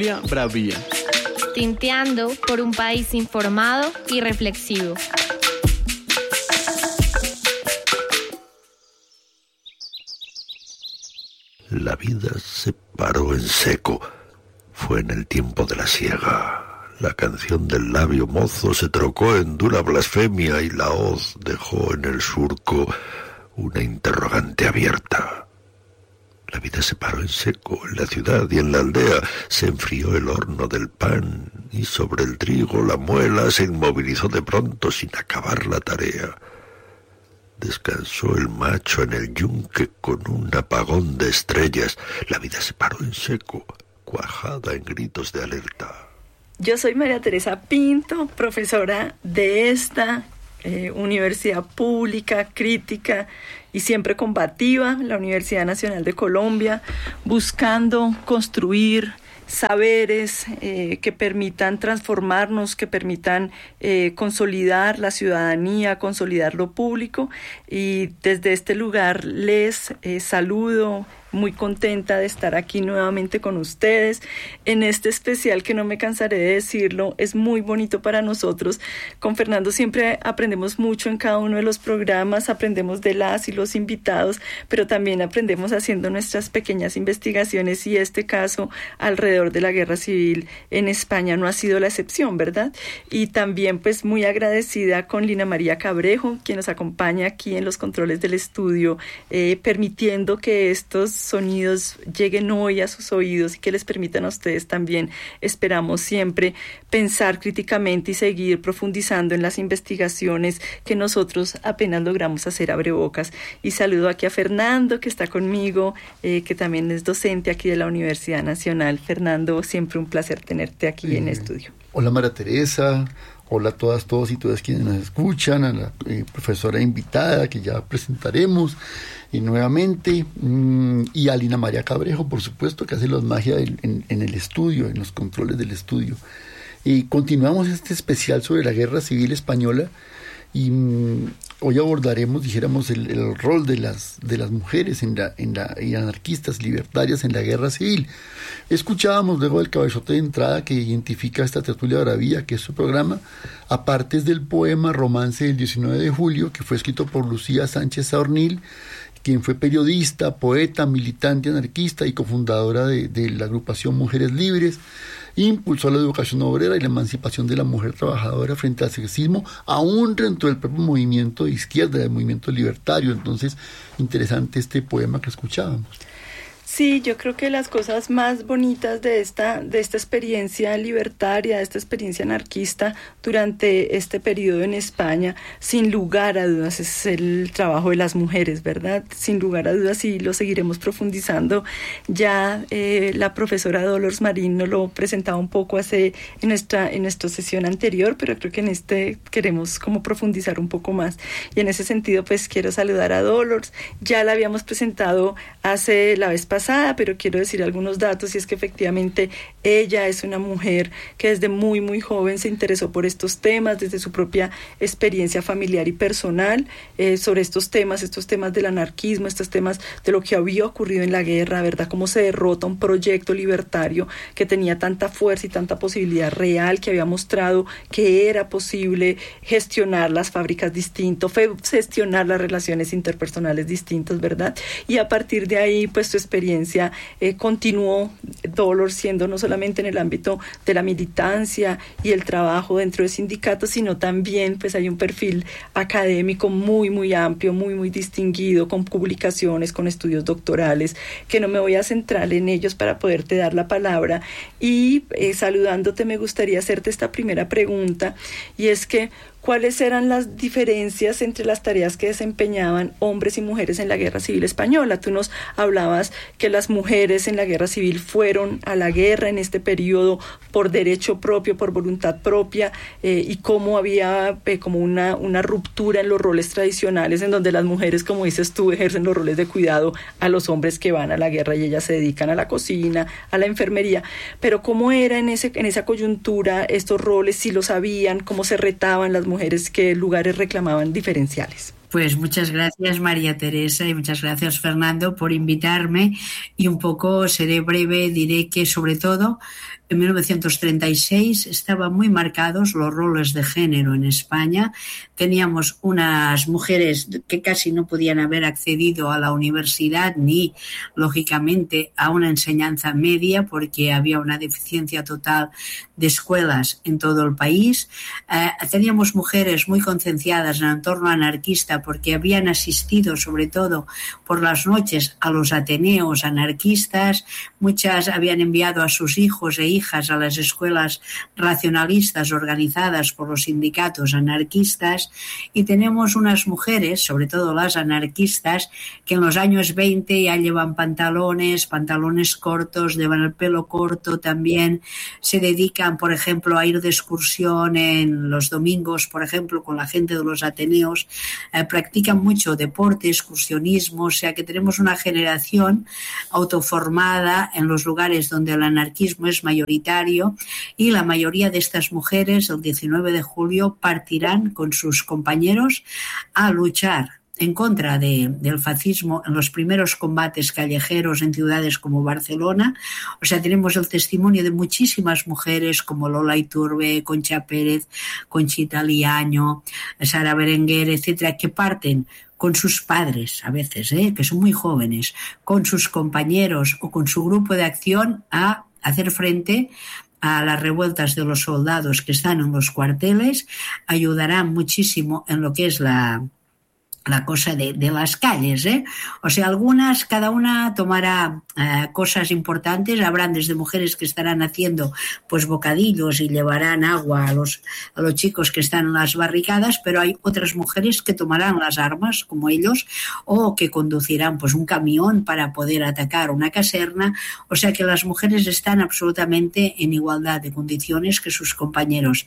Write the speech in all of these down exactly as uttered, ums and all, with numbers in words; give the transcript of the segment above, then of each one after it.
Bravía. Tinteando por un país informado y reflexivo. La vida se paró en seco. Fue en el tiempo de la siega. La canción del labio mozo se trocó en dura blasfemia y la hoz dejó en el surco una interrogante abierta. La vida se paró en seco en la ciudad y en la aldea. Se enfrió el horno del pan y sobre el trigo la muela se inmovilizó de pronto sin acabar la tarea. Descansó el macho en el yunque con un apagón de estrellas. La vida se paró en seco, cuajada en gritos de alerta. Yo soy María Teresa Pinto, profesora de esta eh, universidad pública, crítica y siempre combativa, la Universidad Nacional de Colombia, buscando construir saberes eh, que permitan transformarnos, que permitan eh, consolidar la ciudadanía, consolidar lo público. Y desde este lugar les eh, saludo, muy contenta de estar aquí nuevamente con ustedes en este especial que no me cansaré de decirlo, es muy bonito para nosotros. Con Fernando siempre aprendemos mucho en cada uno de los programas, aprendemos de las y los invitados, pero también aprendemos haciendo nuestras pequeñas investigaciones y este caso alrededor de la guerra civil en España no ha sido la excepción, ¿verdad? Y también pues muy agradecida con Lina María Cabrejo, quien nos acompaña aquí en los controles del estudio, eh, permitiendo que estos sonidos lleguen hoy a sus oídos y que les permitan a ustedes también, esperamos siempre, pensar críticamente y seguir profundizando en las investigaciones que nosotros apenas logramos hacer abrebocas. Y saludo aquí a Fernando, que está conmigo, eh, que también es docente aquí de la Universidad Nacional. Fernando, siempre un placer tenerte aquí eh, en estudio. Hola María Teresa, hola a todas, todos y todas quienes nos escuchan, a la eh, profesora invitada que ya presentaremos y nuevamente, mmm, y a Lina María Cabrejo, por supuesto, que hace la magia en, en, en el estudio, en los controles del estudio. Y continuamos este especial sobre la Guerra Civil Española y mmm, hoy abordaremos, dijéramos, el, el rol de las, de las mujeres en la, en la, y anarquistas libertarias en la Guerra Civil. Escuchábamos luego del cabezote de entrada que identifica esta tertulia bravía, que es su programa, aparte del poema Romance del diecinueve de julio, que fue escrito por Lucía Sánchez Saornil, quien fue periodista, poeta, militante anarquista y cofundadora de, de la agrupación Mujeres Libres. Impulsó la educación obrera y la emancipación de la mujer trabajadora frente al sexismo, aún dentro del propio movimiento de izquierda, del movimiento libertario. Entonces, interesante este poema que escuchábamos. Sí, yo creo que las cosas más bonitas de esta, de esta experiencia libertaria, de esta experiencia anarquista durante este periodo en España, sin lugar a dudas, es el trabajo de las mujeres, ¿verdad? Sin lugar a dudas, y lo seguiremos profundizando. Ya eh, la profesora Dolores Marín nos lo presentaba un poco hace, en nuestra, en nuestra sesión anterior, pero creo que en este queremos como profundizar un poco más. Y en ese sentido, pues quiero saludar a Dolores. Ya la habíamos presentado hace la vez pasada, pero quiero decir algunos datos, y es que efectivamente ella es una mujer que desde muy muy joven se interesó por estos temas, desde su propia experiencia familiar y personal, eh, sobre estos temas, estos temas del anarquismo, estos temas de lo que había ocurrido en la guerra, ¿verdad? Cómo se derrota un proyecto libertario que tenía tanta fuerza y tanta posibilidad real, que había mostrado que era posible gestionar las fábricas distinto, gestionar las relaciones interpersonales distintas, ¿verdad? Y a partir de ahí, pues su experiencia Eh, continuó Dolores siendo no solamente en el ámbito de la militancia y el trabajo dentro de sindicatos, sino también pues hay un perfil académico muy muy amplio, muy muy distinguido, con publicaciones, con estudios doctorales, que no me voy a centrar en ellos para poderte dar la palabra. Y eh, saludándote, me gustaría hacerte esta primera pregunta, y es que ¿cuáles eran las diferencias entre las tareas que desempeñaban hombres y mujeres en la Guerra Civil Española? Tú nos hablabas que las mujeres en la Guerra Civil fueron a la guerra en este periodo por derecho propio, por voluntad propia, eh, y cómo había eh, como una, una ruptura en los roles tradicionales, en donde las mujeres, como dices tú, ejercen los roles de cuidado a los hombres que van a la guerra y ellas se dedican a la cocina, a la enfermería. Pero ¿cómo era en, ese, en esa coyuntura estos roles? Si lo sabían, ¿cómo se retaban las mujeres, qué lugares reclamaban diferenciales? Pues muchas gracias María Teresa y muchas gracias Fernando por invitarme, y un poco seré breve, diré que sobre todo en mil novecientos treinta y seis estaban muy marcados los roles de género en España. Teníamos unas mujeres que casi no podían haber accedido a la universidad ni, lógicamente, a una enseñanza media porque había una deficiencia total de escuelas en todo el país. Eh, teníamos mujeres muy concienciadas en el entorno anarquista porque habían asistido, sobre todo por las noches, a los ateneos anarquistas. Muchas habían enviado a sus hijos e hijas a las escuelas racionalistas organizadas por los sindicatos anarquistas, y tenemos unas mujeres, sobre todo las anarquistas, que en los años veinte ya llevan pantalones, pantalones cortos, llevan el pelo corto también, se dedican, por ejemplo, a ir de excursión en los domingos, por ejemplo, con la gente de los ateneos, eh, practican mucho deporte, excursionismo, o sea que tenemos una generación autoformada en los lugares donde el anarquismo es mayoritario, y la mayoría de estas mujeres el diecinueve de julio partirán con sus compañeros a luchar en contra de, del fascismo en los primeros combates callejeros en ciudades como Barcelona. O sea, tenemos el testimonio de muchísimas mujeres como Lola Iturbe, Concha Pérez, Conchita Liaño, Sara Berenguer, etcétera, que parten con sus padres, a veces, ¿eh? que son muy jóvenes, con sus compañeros o con su grupo de acción a hacer frente a las revueltas de los soldados que están en los cuarteles. Ayudarán muchísimo en lo que es la... la cosa de, de las calles, ¿eh? O sea, algunas, cada una tomará eh, cosas importantes. Habrán desde mujeres que estarán haciendo pues bocadillos y llevarán agua a los, a los chicos que están en las barricadas, pero hay otras mujeres que tomarán las armas, como ellos, o que conducirán pues un camión para poder atacar una caserna. O sea que las mujeres están absolutamente en igualdad de condiciones que sus compañeros.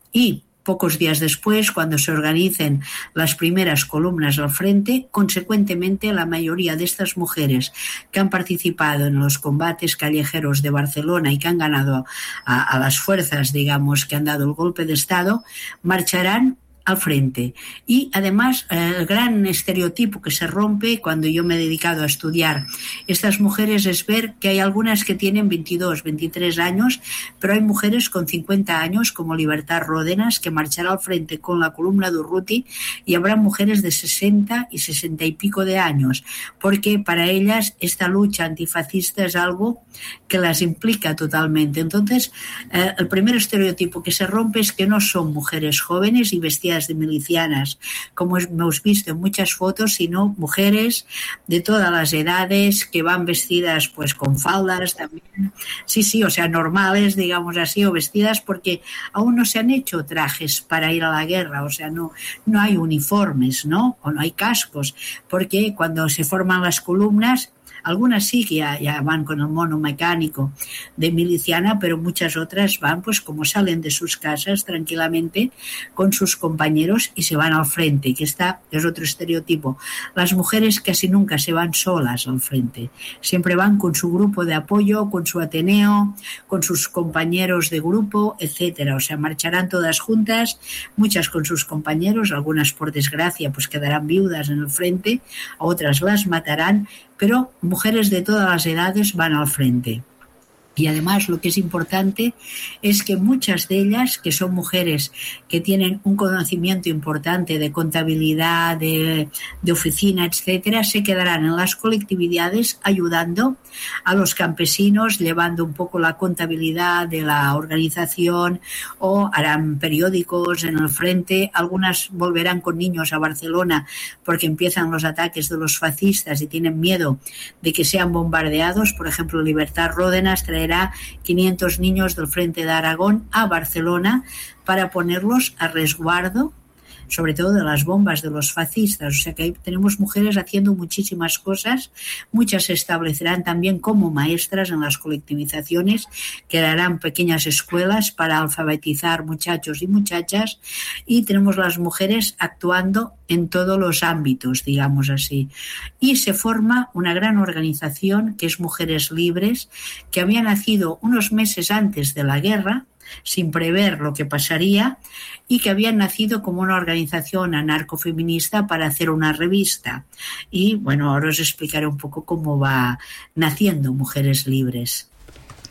Y pocos días después, cuando se organicen las primeras columnas al frente, consecuentemente la mayoría de estas mujeres que han participado en los combates callejeros de Barcelona y que han ganado a, a las fuerzas, digamos, que han dado el golpe de Estado, marcharán al frente. Y además el gran estereotipo que se rompe cuando yo me he dedicado a estudiar estas mujeres es ver que hay algunas que tienen veintidós, veintitrés años, pero hay mujeres con cincuenta años como Libertad Ródenas, que marchará al frente con la columna de Urruti, y habrá mujeres de sesenta y sesenta y pico de años, porque para ellas esta lucha antifascista es algo que las implica totalmente. Entonces eh, el primer estereotipo que se rompe es que no son mujeres jóvenes y vestidas de milicianas, como hemos visto en muchas fotos, sino mujeres de todas las edades que van vestidas pues con faldas también, sí, sí, o sea, normales, digamos así, o vestidas porque aún no se han hecho trajes para ir a la guerra, o sea, no, no hay uniformes, ¿no? O no hay cascos, porque cuando se forman las columnas, algunas sí que ya, ya van con el mono mecánico de miliciana, pero muchas otras van pues como salen de sus casas tranquilamente con sus compañeros y se van al frente, que está, es otro estereotipo. Las mujeres casi nunca se van solas al frente, siempre van con su grupo de apoyo, con su ateneo, con sus compañeros de grupo, etcétera. O sea, marcharán todas juntas, muchas con sus compañeros, algunas por desgracia pues quedarán viudas en el frente, otras las matarán, pero mujeres de todas las edades van al frente. Y además lo que es importante es que muchas de ellas, que son mujeres que tienen un conocimiento importante de contabilidad, de, de oficina, etcétera, se quedarán en las colectividades ayudando a los campesinos, llevando un poco la contabilidad de la organización, o harán periódicos en el frente. Algunas volverán con niños a Barcelona porque empiezan los ataques de los fascistas y tienen miedo de que sean bombardeados. Por ejemplo, Libertad Ródenas traerá quinientos niños del Frente de Aragón a Barcelona para ponerlos a resguardo, sobre todo de las bombas de los fascistas. O sea que ahí tenemos mujeres haciendo muchísimas cosas. Muchas se establecerán también como maestras en las colectivizaciones, crearán pequeñas escuelas para alfabetizar muchachos y muchachas, y tenemos las mujeres actuando en todos los ámbitos, digamos así. Y se forma una gran organización que es Mujeres Libres, que había nacido unos meses antes de la guerra, sin prever lo que pasaría, y que habían nacido como una organización anarcofeminista para hacer una revista. Y bueno, ahora os explicaré un poco cómo va naciendo Mujeres Libres.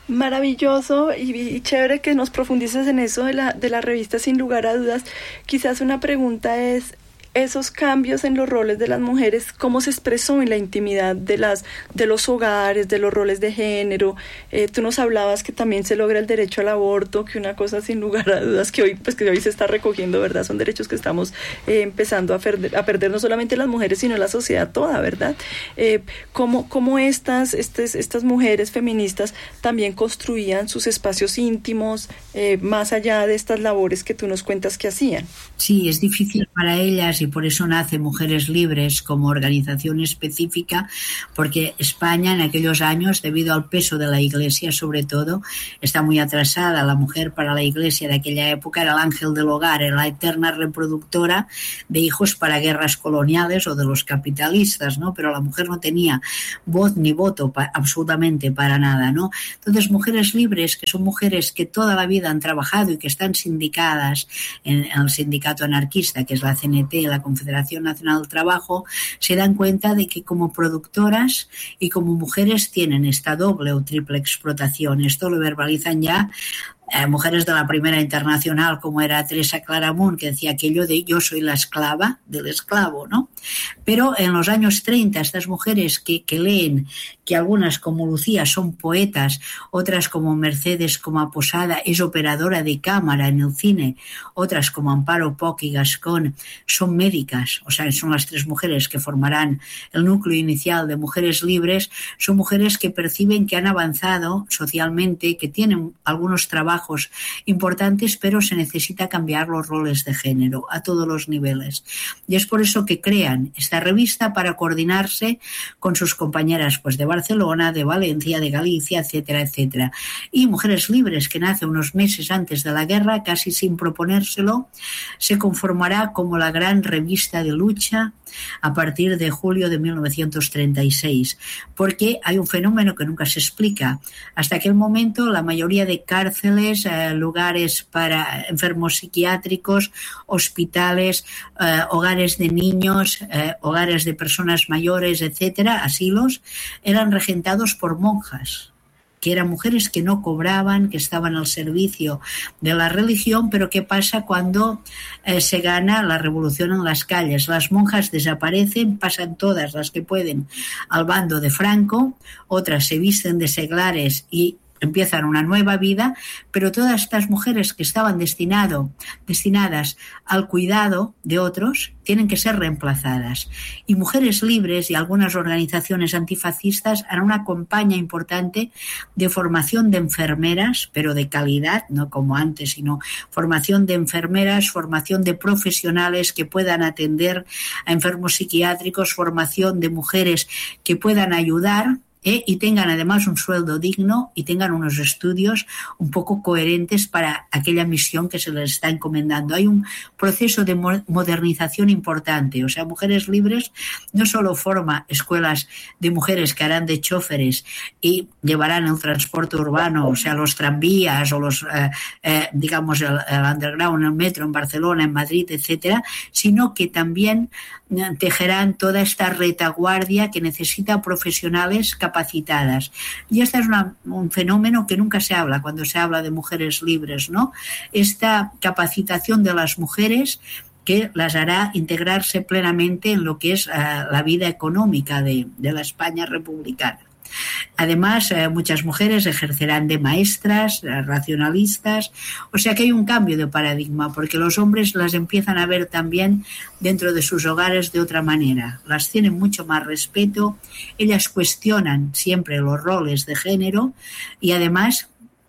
Maravilloso y, y chévere que nos profundices en eso de la, de la revista, sin lugar a dudas. Quizás una pregunta es, esos cambios en los roles de las mujeres, ¿cómo se expresó en la intimidad de las de los hogares, de los roles de género? Eh, tú nos hablabas que también se logra el derecho al aborto, que una cosa sin lugar a dudas que hoy pues que hoy se está recogiendo, ¿verdad? Son derechos que estamos eh, empezando a perder, a perder no solamente las mujeres, sino la sociedad toda, ¿verdad? Eh, ¿cómo, cómo estas, estas, estas mujeres feministas también construían sus espacios íntimos eh, más allá de estas labores que tú nos cuentas que hacían? Sí, es difícil para ellas y por eso nace Mujeres Libres como organización específica, porque España en aquellos años, debido al peso de la Iglesia sobre todo, está muy atrasada. La mujer para la Iglesia de aquella época era el ángel del hogar, era la eterna reproductora de hijos para guerras coloniales o de los capitalistas, ¿no? Pero la mujer no tenía voz ni voto pa, absolutamente para nada, ¿no? Entonces, Mujeres Libres, que son mujeres que toda la vida han trabajado y que están sindicadas en, en el sindicato anarquista, que es la C N T, la Confederación Nacional del Trabajo, se dan cuenta de que como productoras y como mujeres tienen esta doble o triple explotación. Esto lo verbalizan ya Eh, mujeres de la Primera Internacional, como era Teresa Claramunt, que decía aquello de yo soy la esclava del esclavo, ¿no? Pero en los años treinta, estas mujeres que, que leen, que algunas como Lucía son poetas, otras como Mercedes como Posada es operadora de cámara en el cine, otras como Amparo Poch y Gascón son médicas, o sea, son las tres mujeres que formarán el núcleo inicial de Mujeres Libres, son mujeres que perciben que han avanzado socialmente, que tienen algunos trabajos importantes, pero se necesita cambiar los roles de género a todos los niveles. Y es por eso que crean esta revista para coordinarse con sus compañeras pues de Barcelona, de Valencia, de Galicia, etcétera, etcétera. Y Mujeres Libres, que nace unos meses antes de la guerra, casi sin proponérselo, se conformará como la gran revista de lucha a partir de julio de mil novecientos treinta y seis, porque hay un fenómeno que nunca se explica. Hasta aquel momento la mayoría de cárceles, eh, lugares para enfermos psiquiátricos, hospitales, eh, hogares de niños, eh, hogares de personas mayores, etcétera, asilos, eran regentados por monjas, que eran mujeres que no cobraban, que estaban al servicio de la religión. Pero ¿qué pasa cuando eh, se gana la revolución en las calles? Las monjas desaparecen, pasan todas las que pueden al bando de Franco, otras se visten de seglares y empiezan una nueva vida, pero todas estas mujeres que estaban destinado, destinadas al cuidado de otros tienen que ser reemplazadas. Y Mujeres Libres y algunas organizaciones antifascistas harán una campaña importante de formación de enfermeras, pero de calidad, no como antes, sino formación de enfermeras, formación de profesionales que puedan atender a enfermos psiquiátricos, formación de mujeres que puedan ayudar, ¿Eh? y tengan además un sueldo digno y tengan unos estudios un poco coherentes para aquella misión que se les está encomendando. Hay un proceso de modernización importante, o sea, Mujeres Libres no solo forma escuelas de mujeres que harán de choferes y llevarán el transporte urbano, o sea, los tranvías o los, eh, eh, digamos, el, el underground, el metro en Barcelona, en Madrid, etcétera, sino que también tejerán toda esta retaguardia que necesita profesionales capacitadas. Y este es una, un fenómeno que nunca se habla cuando se habla de Mujeres Libres, ¿no? Esta capacitación de las mujeres que las hará integrarse plenamente en lo que es uh, la vida económica de, de la España republicana. Además, eh, muchas mujeres ejercerán de maestras, eh, racionalistas, o sea que hay un cambio de paradigma, porque los hombres las empiezan a ver también dentro de sus hogares de otra manera. Las tienen mucho más respeto, ellas cuestionan siempre los roles de género y además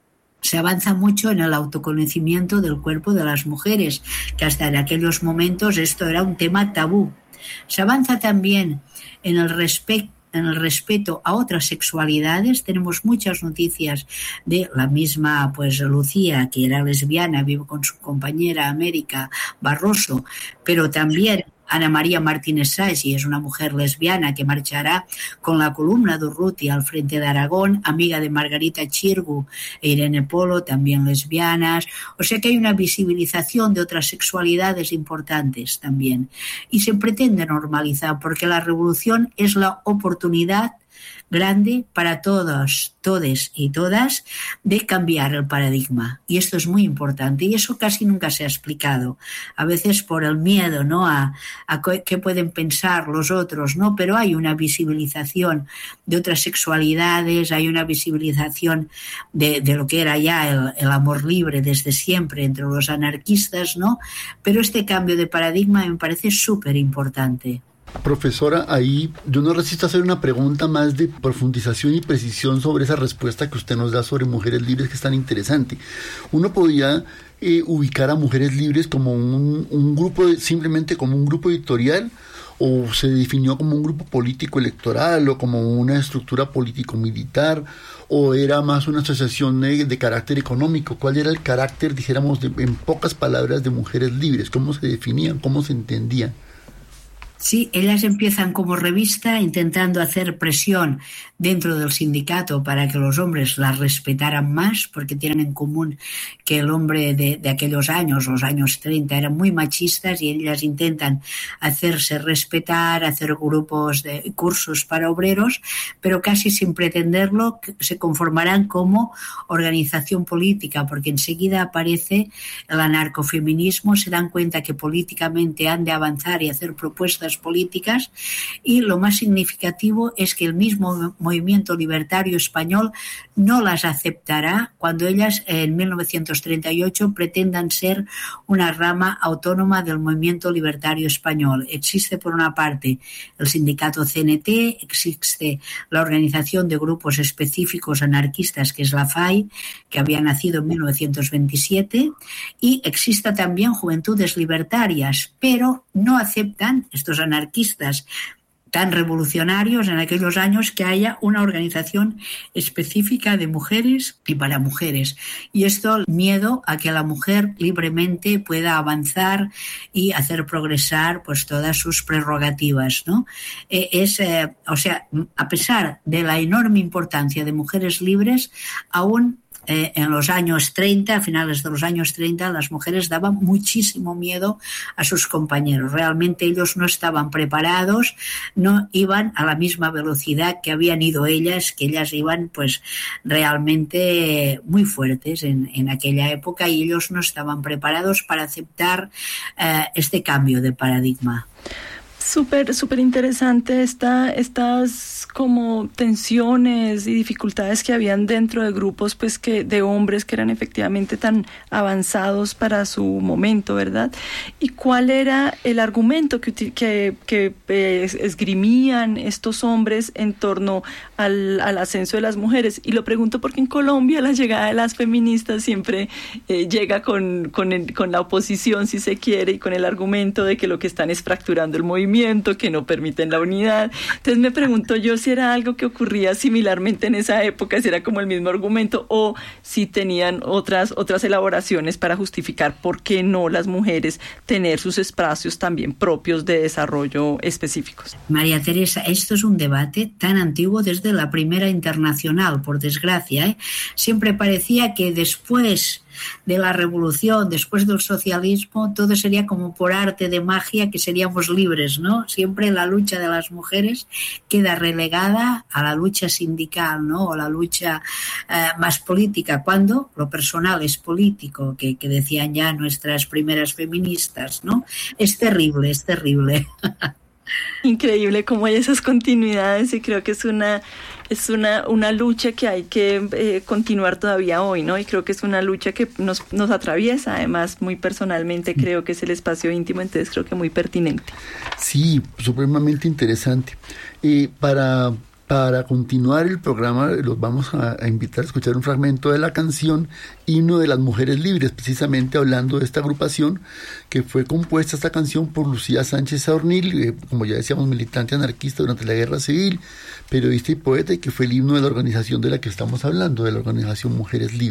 se avanza mucho en el autoconocimiento del cuerpo de las mujeres, que hasta en aquellos momentos esto era un tema tabú. Se avanza también en el respeto en el respeto a otras sexualidades. Tenemos muchas noticias de la misma, pues, Lucía, que era lesbiana, vive con su compañera América Barroso, pero también Ana María Martínez Sagi es una mujer lesbiana que marchará con la columna de Urrutia al frente de Aragón, amiga de Margarita Xirgu e Irene Polo, también lesbianas. O sea que hay una visibilización de otras sexualidades importantes también. Y se pretende normalizar porque la revolución es la oportunidad grande para todos, todes y todas de cambiar el paradigma. Y esto es muy importante y eso casi nunca se ha explicado. A veces por el miedo, ¿no? A, a qué pueden pensar los otros, ¿no? Pero hay una visibilización de otras sexualidades, hay una visibilización de, de lo que era ya el, el amor libre desde siempre entre los anarquistas, ¿no? Pero este cambio de paradigma me parece súper importante. Profesora, ahí yo no resisto a hacer una pregunta más de profundización y precisión sobre esa respuesta que usted nos da sobre mujeres libres, que es tan interesante. Uno podía eh, ubicar a mujeres libres como un, un grupo, de, simplemente como un grupo editorial, o se definió como un grupo político electoral, o como una estructura político-militar, o era más una asociación de, de carácter económico. ¿Cuál era el carácter, dijéramos, de, en pocas palabras, de mujeres libres? ¿Cómo se definían? ¿Cómo se entendían? Sí, ellas empiezan como revista intentando hacer presión dentro del sindicato para que los hombres las respetaran más, porque tienen en común que el hombre de, de aquellos años, los años treinta, eran muy machistas y ellas intentan hacerse respetar, hacer grupos de cursos para obreros, pero casi sin pretenderlo se conformarán como organización política, porque enseguida aparece el anarcofeminismo, se dan cuenta que políticamente han de avanzar y hacer propuestas políticas, y lo más significativo es que el mismo movimiento libertario español no las aceptará cuando ellas en mil novecientos treinta y ocho pretendan ser una rama autónoma del movimiento libertario español. Existe por una parte el sindicato C N T, existe la organización de grupos específicos anarquistas que es la F A I, que había nacido en mil novecientos veintisiete, y existe también Juventudes Libertarias, pero no aceptan estos anarquistas tan revolucionarios en aquellos años que haya una organización específica de mujeres y para mujeres. Y esto, miedo a que la mujer libremente pueda avanzar y hacer progresar pues todas sus prerrogativas, ¿no? Eh, es, eh, o sea, a pesar de la enorme importancia de mujeres libres, aún Eh, en los años treinta, a finales de los años treinta, las mujeres daban muchísimo miedo a sus compañeros. Realmente ellos no estaban preparados, no iban a la misma velocidad que habían ido ellas, que ellas iban pues realmente muy fuertes en, en aquella época, y ellos no estaban preparados para aceptar eh, este cambio de paradigma. Súper, súper interesante esta, estas como tensiones y dificultades que habían dentro de grupos pues que de hombres que eran efectivamente tan avanzados para su momento, ¿verdad? ¿Y cuál era el argumento que, que, que eh, esgrimían estos hombres en torno al, al ascenso de las mujeres? Y lo pregunto porque en Colombia la llegada de las feministas siempre eh, llega con, con, el, con la oposición, si se quiere, y con el argumento de que lo que están es fracturando el movimiento, que no permiten la unidad. Entonces me pregunto yo si era algo que ocurría similarmente en esa época, si era como el mismo argumento, o si tenían otras, otras elaboraciones para justificar por qué no las mujeres tener sus espacios también propios de desarrollo específicos. María Teresa, esto es un debate tan antiguo desde la Primera Internacional, por desgracia, ¿eh? Siempre parecía que después de la revolución, después del socialismo, todo sería como por arte de magia, que seríamos libres, ¿no? Siempre la lucha de las mujeres queda relegada a la lucha sindical, ¿no? O la lucha eh, más política, cuando lo personal es político, que, que decían ya nuestras primeras feministas, ¿no? Es terrible, es terrible. Increíble cómo hay esas continuidades, y creo que es una es una una lucha que hay que eh, continuar todavía hoy, ¿no? Y creo que es una lucha que nos nos atraviesa, además muy personalmente, creo que es el espacio íntimo, entonces creo que muy pertinente. Sí, supremamente interesante. Eh, para Para continuar el programa, los vamos a, a invitar a escuchar un fragmento de la canción Himno de las Mujeres Libres, precisamente hablando de esta agrupación, que fue compuesta esta canción por Lucía Sánchez Saornil, eh, como ya decíamos, militante anarquista durante la Guerra Civil, periodista y poeta, y que fue el himno de la organización de la que estamos hablando, de la organización Mujeres Libres.